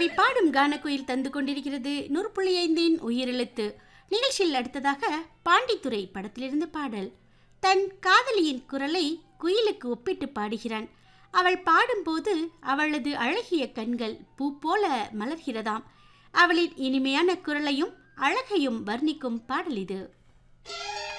பாடும் கானக்குயில் தந்து கொண்டிருக்கிறது 100.5 உயிரெழுத்து நிகழ்ச்சியில். அடுத்ததாக பாண்டித்துரை படத்திலிருந்து பாடல். தன் காதலியின் குரலை குயிலுக்கு ஒப்பிட்டு பாடுகிறான். அவள் பாடும்போது அவளது அழகிய கண்கள் பூ போல மலர்கிறதாம். அவளின் இனிமையான குரலையும் அழகையும் வர்ணிக்கும் பாடல் இது.